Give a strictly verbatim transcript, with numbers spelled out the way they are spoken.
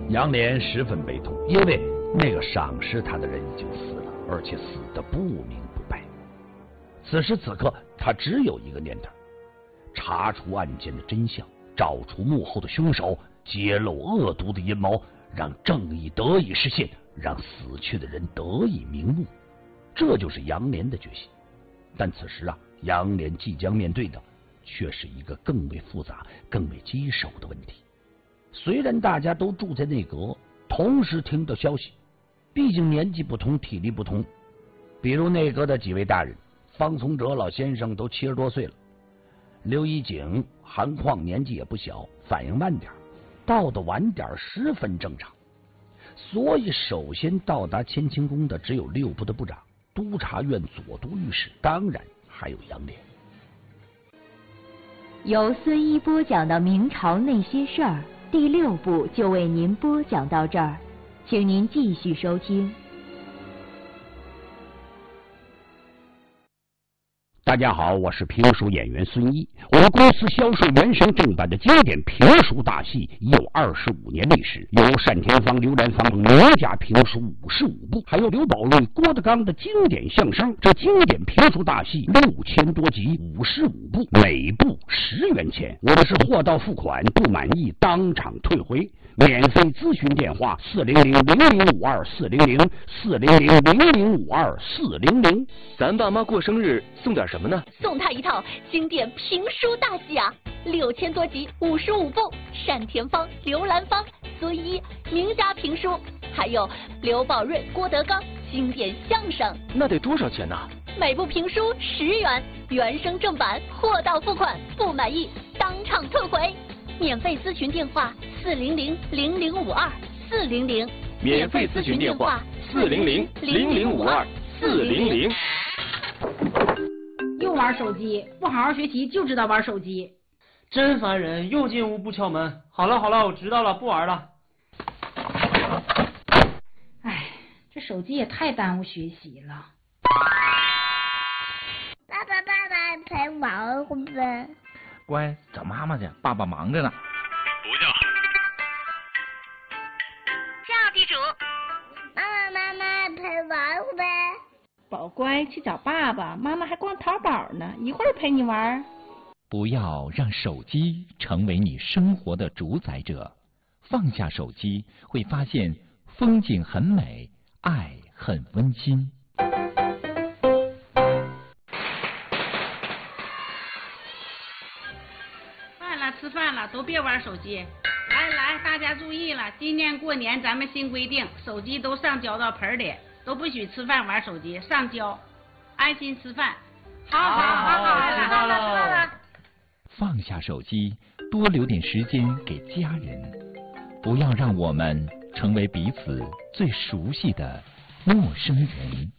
杨莲十分悲痛，因为那个赏识他的人已经死了，而且死得不明不白。此时此刻，他只有一个念头：查出案件的真相，找出幕后的凶手，揭露恶毒的阴谋，让正义得以实现，让死去的人得以瞑目。这就是杨莲的决心。但此时啊，杨莲即将面对的却是一个更为复杂、更为棘手的问题。虽然大家都住在内阁，同时听到消息，毕竟年纪不同，体力不同。比如内阁的几位大人，方从哲老先生都七十多岁了，刘一景、韩况年纪也不小，反应慢点，到的晚点十分正常。所以首先到达乾清宫的只有六部的部长、督察院左都御史，当然还有杨莲。 由孙一播讲的明朝那些事儿第六部就为您播讲到这儿，请您继续收听。 大家好，我是评书演员孙一。我们公司销售原声正版的经典评书大戏已有二十五年历史，有单田芳、刘兰芳名家评书五十五部，还有刘宝瑞、郭德纲的经典相声。这经典评书大戏六千多集，五十五部，每部十元钱。我们是货到付款，不满意当场退回。免费咨询电话：四零零零零五二四零零四零零零零五二四零零。 咱爸妈过生日送点什么呢？ 送他一套经典评书大戏啊，六千多集，五十五部，单田芳、刘兰芳、孙一名家评书，还有刘宝瑞、郭德纲经典相声。 那得多少钱呢？ 每部评书十元，原声正版，货到付款，不满意当场退回。免费咨询电话：四零零零零五二四零零。 免费咨询电话：四零零零零五二四零零。 又玩手机，不好好学习就知道玩手机， 真烦人！又进屋不敲门。好了好了，我知道了，不玩了。 哎，这手机也太耽误学习了。 爸爸爸爸陪玩会不会？ 乖，找妈妈去，爸爸忙着呢。 不要。 叫地主。妈妈妈妈陪玩会不会？ 宝乖，去找爸爸，妈妈还逛淘宝呢，一会儿陪你玩。 不要让手机成为你生活的主宰者，放下手机，会发现风景很美，爱很温馨。 饭了，吃饭了，都别玩手机。来来，大家注意了，今年过年咱们新规定，手机都上交到盆里。都不许吃饭玩手机，上交，安心吃饭。好好好好，知道了。 放下手机，多留点时间给家人，不要让我们成为彼此最熟悉的陌生人。